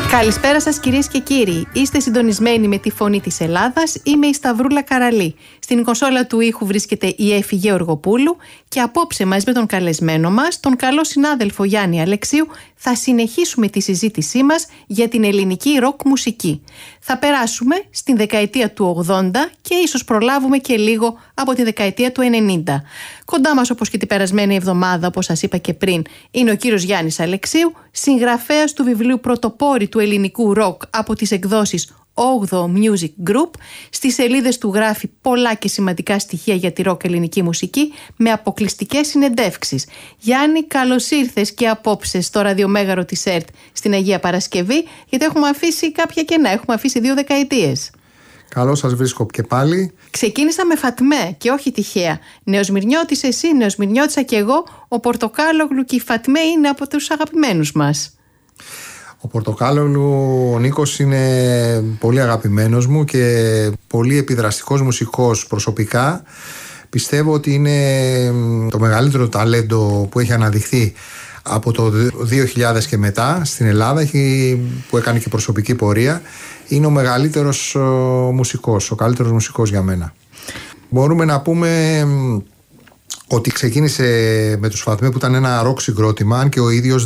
Καλησπέρα σας κυρίες και κύριοι. Είστε συντονισμένοι με τη Φωνή της Ελλάδας. Είμαι η Σταυρούλα Καραλή. Στην κονσόλα του ήχου βρίσκεται η Έφη Γεωργοπούλου και απόψε μαζί με τον καλεσμένο μας, τον καλό συνάδελφο Γιάννη Αλεξίου, θα συνεχίσουμε τη συζήτησή μας για την ελληνική ροκ μουσική. Θα περάσουμε στην δεκαετία του 80 και ίσως προλάβουμε και λίγο από τη δεκαετία του 90. Κοντά μας, όπως και την περασμένη εβδομάδα, όπως σας είπα και πριν, είναι ο κύριος Γιάννης Αλεξίου, συγγραφέας του βιβλίου Πρωτοπόροι του ελληνικού ροκ από τις εκδόσεις 8ο Music Group. Στις σελίδες του γράφει πολλά και σημαντικά στοιχεία για τη ροκ ελληνική μουσική με αποκλειστικές συνεντεύξεις. Γιάννη, καλώς ήρθες και απόψε στο ραδιομέγαρο της ΕΡΤ στην Αγία Παρασκευή, γιατί έχουμε αφήσει κάποια κενά, έχουμε αφήσει 2 δεκαετίες. Καλώς σας βρίσκω και πάλι. Ξεκίνησα με Φατμέ και όχι τυχαία. Νεοσμυρνιώτης εσύ, Νεοσμυρνιώτησα κι εγώ. Ο Πορτοκάλογλου και η Φατμέ είναι από τους αγαπημένους μας. Ο Πορτοκάλογλου, ο Νίκος, είναι πολύ αγαπημένος μου και πολύ επιδραστικός μουσικός προσωπικά. Πιστεύω ότι είναι το μεγαλύτερο ταλέντο που έχει αναδειχθεί από το 2000 και μετά στην Ελλάδα, που έκανε και προσωπική πορεία. Είναι ο μεγαλύτερος μουσικός, ο καλύτερος μουσικός για μένα. Μπορούμε να πούμε ότι ξεκίνησε με τους Φατμέ, που ήταν ένα ροκ συγκρότημα, αν και ο ίδιος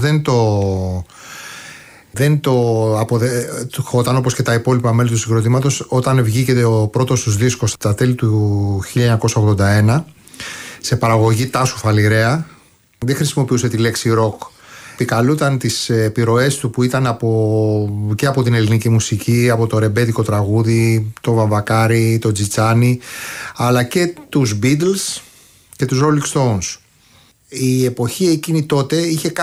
δεν το αποδεχόταν όπως και τα υπόλοιπα μέλη του συγκροτήματος. Όταν βγήκε ο πρώτος τους δίσκος στα τέλη του 1981 σε παραγωγή Τάσου Φαλιρέα, δεν χρησιμοποιούσε τη λέξη ροκ. Επικαλούταν τις επιρροές του που ήταν και από την ελληνική μουσική, από το ρεμπέτικο τραγούδι, το Βαμβακάρι, το Τζιτσάνι, αλλά και τους Beatles και τους Rolling Stones. Η εποχή εκείνη τότε είχε